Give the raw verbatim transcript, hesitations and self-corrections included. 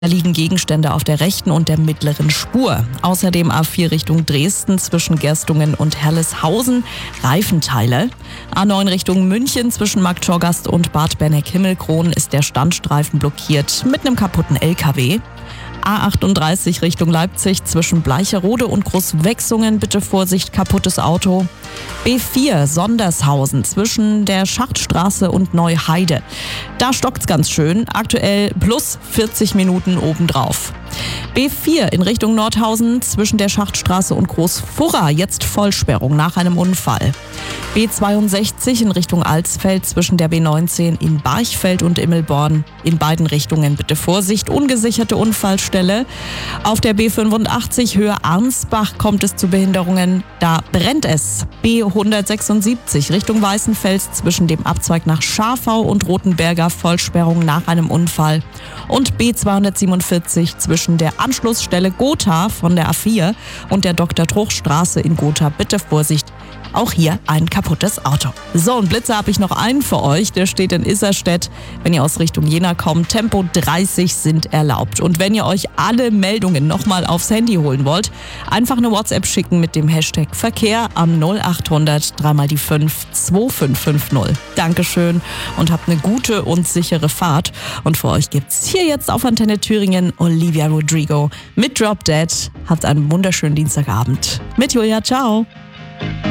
Da liegen Gegenstände auf der rechten und der mittleren Spur. Außerdem A vier Richtung Dresden zwischen Gerstungen und Herleshausen, Reifenteile. A neun Richtung München zwischen Marktschorgast und Bad Benneck-Himmelkron ist der Standstreifen blockiert mit einem kaputten L K W. A achtunddreißig Richtung Leipzig zwischen Bleicherode und Großwechsungen, bitte Vorsicht, kaputtes Auto. B vier Sondershausen zwischen der Schachtstraße und Neuheide. Da stockt's ganz schön, aktuell plus vierzig Minuten obendrauf. B vier in Richtung Nordhausen zwischen der Schachtstraße und Großfurra, jetzt Vollsperrung nach einem Unfall. B zweiundsechzig in Richtung Alsfeld zwischen der B neunzehn in Barchfeld und Immelborn. In beiden Richtungen bitte Vorsicht, ungesicherte Unfallstelle. Auf der B fünfundachtzig Höhe Arnsbach kommt es zu Behinderungen, da brennt es. B hundertsechsundsiebzig Richtung Weißenfels zwischen dem Abzweig nach Scharfau und Rothenberger, Vollsperrung nach einem Unfall. Und B zweihundertsiebenundvierzig zwischen der Anschlussstelle Gotha von der A vier und der Doktor-Truch-Straße in Gotha, bitte Vorsicht. Auch hier ein kaputtes Auto. So, und Blitzer habe ich noch einen für euch. Der steht in Isserstedt. Wenn ihr aus Richtung Jena kommt, Tempo dreißig sind erlaubt. Und wenn ihr euch alle Meldungen nochmal aufs Handy holen wollt, einfach eine WhatsApp schicken mit dem Hashtag Verkehr am null achthundert drei mal die fünf zwei fünf fünf null. Dankeschön und habt eine gute und sichere Fahrt. Und für euch gibt's hier jetzt auf Antenne Thüringen Olivia Rodrigo mit Drop Dead. Habt einen wunderschönen Dienstagabend. Mit Julia, ciao.